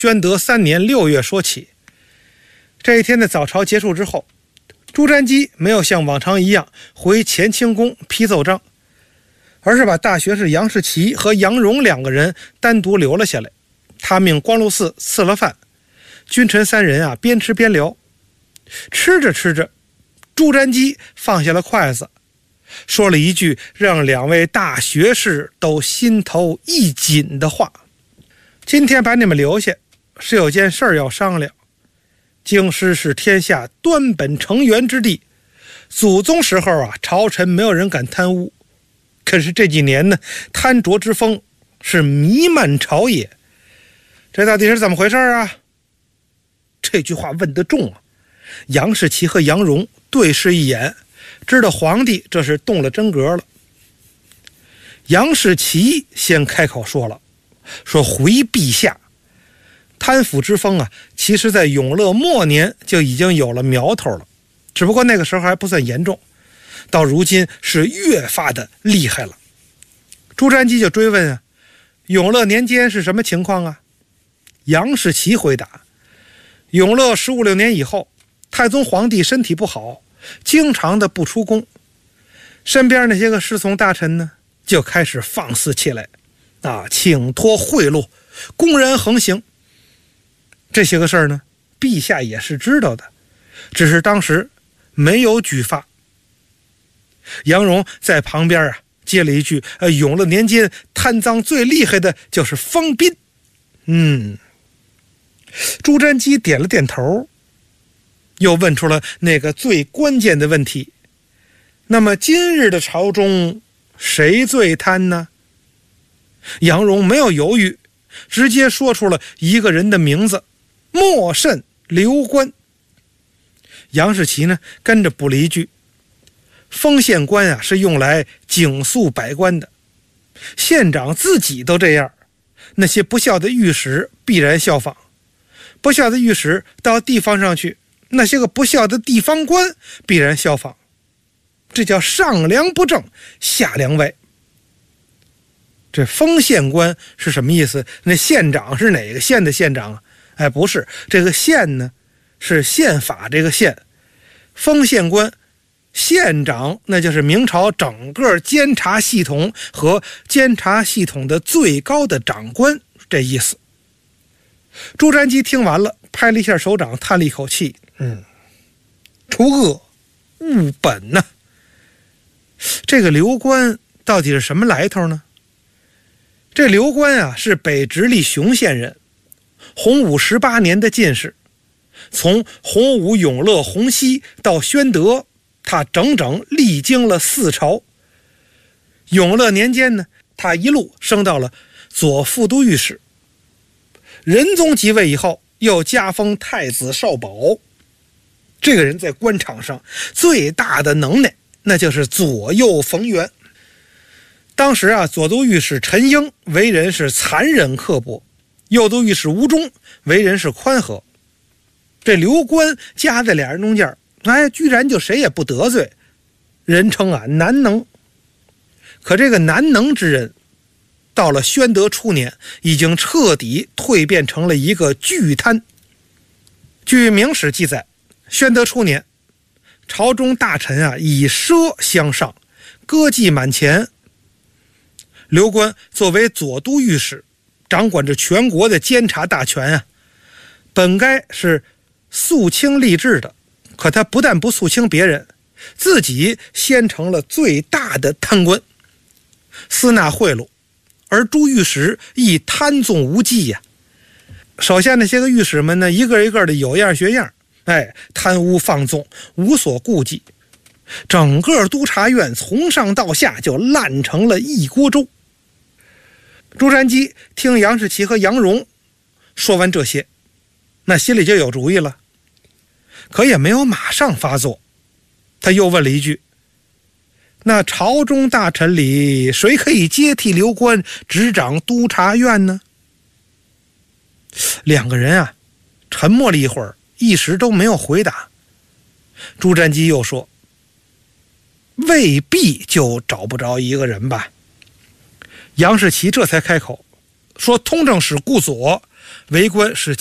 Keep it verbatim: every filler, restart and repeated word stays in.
宣德三年六月说起。这一天的早朝结束之后，朱瞻基没有像往常一样回乾清宫批奏章，而是把大学士杨士奇和杨荣两个人单独留了下来。他命光禄寺赐了饭，君臣三人啊边吃边聊。吃着吃着，朱瞻基放下了筷子，说了一句让两位大学士都心头一紧的话：今天把你们留下，是有件事儿要商量。京师是天下端本成元之地，祖宗时候啊，朝臣没有人敢贪污，可是这几年呢，贪浊之风是弥漫朝野，这到底是怎么回事啊？这句话问得重啊！杨士奇和杨荣对视一眼，知道皇帝这是动了真格了。杨士奇先开口说了，说回陛下，贪腐之风啊，其实在永乐末年就已经有了苗头了，只不过那个时候还不算严重，到如今是越发的厉害了。朱瞻基就追问啊，永乐年间是什么情况啊？杨士奇回答，永乐十五六年以后，太宗皇帝身体不好，经常的不出宫，身边那些个侍从大臣呢，就开始放肆起来啊，请托贿赂，公然横行。这些个事儿呢，陛下也是知道的，只是当时没有举发。杨荣在旁边啊接了一句，呃，永乐年间贪赃最厉害的就是方斌。嗯，朱瞻基点了点头，又问出了那个最关键的问题：那么今日的朝中谁最贪呢？杨荣没有犹豫，直接说出了一个人的名字，莫甚刘官。杨士奇呢跟着补了一句，封县官啊是用来警肃百官的，县长自己都这样，那些不孝的御史必然效仿，不孝的御史到地方上去，那些个不孝的地方官必然效仿，这叫上梁不正下梁歪。这封县官是什么意思？那县长是哪个县的县长啊？哎，不是，这个县呢是宪法这个县，封县官县长那就是明朝整个监察系统和监察系统的最高的长官，这意思。朱瞻基听完了，拍了一下手掌，叹了一口气，嗯，除恶务本呢、啊。这个刘官到底是什么来头呢？这刘官啊是北直隶雄县人，洪武十八年的进士，从洪武、永乐、洪熙到宣德，他整整历经了四朝。永乐年间呢，他一路升到了左副都御史。仁宗即位以后，又加封太子少保。这个人在官场上最大的能耐，那就是左右逢源。当时啊，左都御史陈英为人是残忍刻薄，右都御史吴忠为人是宽和。这刘官夹在俩人中间，哎，居然就谁也不得罪，人称啊难能。可这个难能之人，到了宣德初年，已经彻底蜕变成了一个巨贪。据明史记载，宣德初年，朝中大臣啊以奢相上，歌妓满前。刘官作为左都御史，掌管着全国的监察大权啊，本该是肃清吏治的，可他不但不肃清别人，自己先成了最大的贪官，私纳贿赂，而诸御史亦贪纵无忌呀、啊。手下那些个御史们呢，一个一个的有样学样，哎，贪污放纵，无所顾忌，整个督察院从上到下就烂成了一锅粥。朱瞻基听杨士奇和杨荣说完这些，那心里就有主意了，可也没有马上发作。他又问了一句，那朝中大臣里谁可以接替刘官执掌督察院呢？两个人啊沉默了一会儿，一时都没有回答。朱瞻基又说，未必就找不着一个人吧。杨士奇这才开口说，通政使顾索为官是